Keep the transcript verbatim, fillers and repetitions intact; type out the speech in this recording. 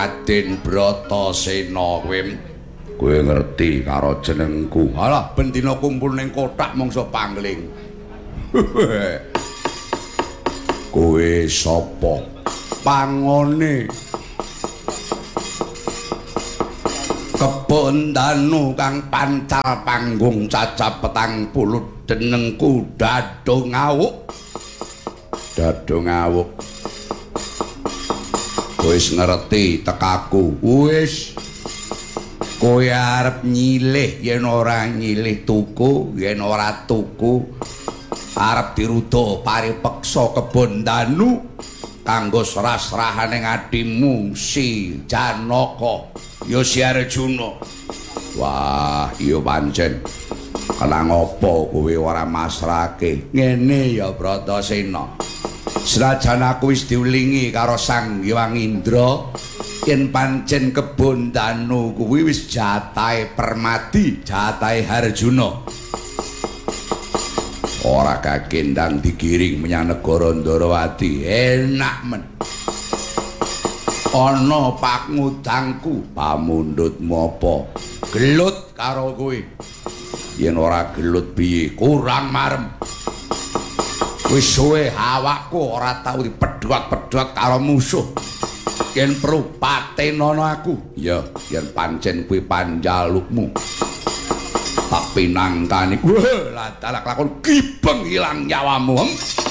Raden Bratasena kowe kowe ngerti karo jenengku. Alah ben dina kumpul ning kothak mangsa pangling. Kowe sapa? Pangone Kebon Danu kang pancal panggung cacap petang puluh jenengku Dado Ngawuk. Dado Ngawuk. Kowe wis ngerti tekaku. Wis. Kowe arep nyilih yen ora nyilih tuku, yen ora tuku arep diruda paripeksa Kebon Danu kanggo serah-serahane adimu si Janaka. Ya si Arjuna. Wah, iya pancen. Kenang apa kowe ora masrake? Ngene ya Bratasena. Senajan aku wis diulingi karo Sang Hyang Indra, yen pancen Kebon Danu kuwi wis jatahe Permadi, jatahe Arjuna. Ora kakendang digiring menyang negara Ndarawati. Enak men. Ana pangudangku, pamundhutmu apa? Gelut karo kowe. Yen ora gelut piye? Kurang marem. Wis suwe awakku ora tau dipedhot-pedhot karo musuh. Yen perlu patenana aku. Ya, yen pancen kuwi panjalukmu. Tak pinangkani. Wah, lah dalak lakon gibeng ilang nyawamu.